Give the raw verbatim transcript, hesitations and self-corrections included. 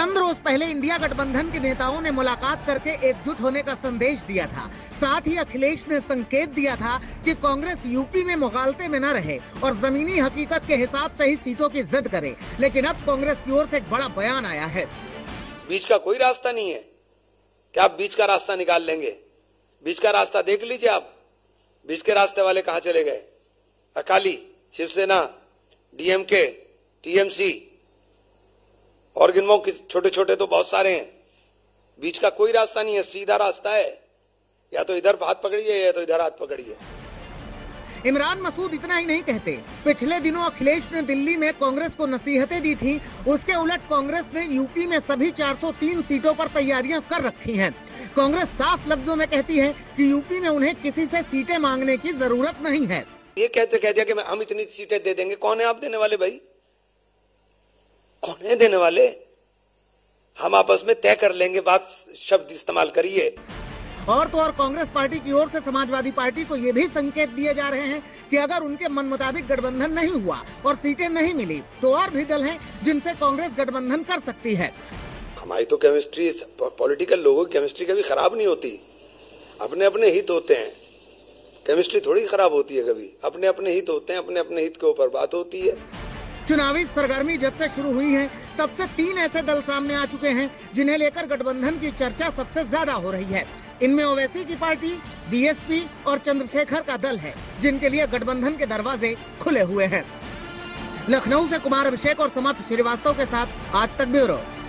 चंद रोज पहले इंडिया गठबंधन के नेताओं ने मुलाकात करके एकजुट होने का संदेश दिया था। साथ ही अखिलेश ने संकेत दिया था कि कांग्रेस यूपी में मुगालते में न रहे और जमीनी हकीकत के हिसाब से ही सीटों की जिद करे। लेकिन अब कांग्रेस की ओर से एक बड़ा बयान आया है। बीच का कोई रास्ता नहीं है। क्या आप बीच का रास्ता निकाल लेंगे? बीच का रास्ता देख लीजिए आप। बीच के रास्ते वाले कहां चले गए? अकाली, शिवसेना, डीएमके, टीएमसी और गिनवाओ कि छोटे छोटे तो बहुत सारे हैं। बीच का कोई रास्ता नहीं है, सीधा रास्ता है। या तो इधर हाथ पकड़िए या तो इधर हाथ पकड़िए। इमरान मसूद इतना ही नहीं कहते। पिछले दिनों अखिलेश ने दिल्ली में कांग्रेस को नसीहतें दी थी। उसके उलट कांग्रेस ने यूपी में सभी चार सौ तीन सीटों पर तैयारियां कर रखी हैं। कांग्रेस साफ लफ्जों में कहती है कि यूपी में उन्हें किसी से सीटें मांगने की जरूरत नहीं है। ये कहते कह दिया कि हम इतनी सीटें दे देंगे। कौन है आप देने वाले भाई? कौन है देने वाले? हम आपस में तय कर लेंगे। बात शब्द इस्तेमाल करिए। और तो और कांग्रेस पार्टी की ओर से समाजवादी पार्टी को ये भी संकेत दिए जा रहे हैं कि अगर उनके मन मुताबिक गठबंधन नहीं हुआ और सीटें नहीं मिली तो और भी दल हैं जिनसे कांग्रेस गठबंधन कर सकती है। हमारी तो केमिस्ट्री, पॉलिटिकल लोगों की केमिस्ट्री कभी खराब नहीं होती। अपने अपने हित होते हैं। केमिस्ट्री थोड़ी खराब होती है कभी। अपने अपने हित होते हैं, अपने अपने हित के ऊपर बात होती है। चुनावी सरगर्मी जब से शुरू हुई है तब से तीन ऐसे दल सामने आ चुके हैं जिन्हें लेकर गठबंधन की चर्चा सबसे ज्यादा हो रही है। इनमें ओवैसी की पार्टी, बीएसपी और चंद्रशेखर का दल है, जिनके लिए गठबंधन के दरवाजे खुले हुए हैं। लखनऊ से कुमार अभिषेक और समर्थ श्रीवास्तव के साथ आज तक ब्यूरो।